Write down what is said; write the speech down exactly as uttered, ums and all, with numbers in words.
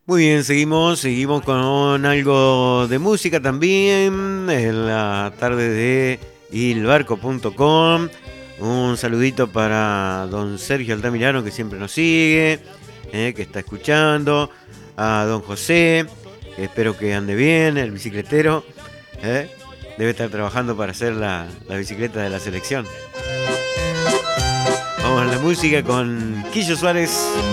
Muy bien, seguimos, seguimos con algo de música también en la tarde de ilbarco punto com. Un saludito para don Sergio Altamirano que siempre nos sigue, eh, que está escuchando, a don José, que espero que ande bien, el bicicletero, eh, debe estar trabajando para hacer la, la bicicleta de la selección. Vamos a la música con Quillo Suárez.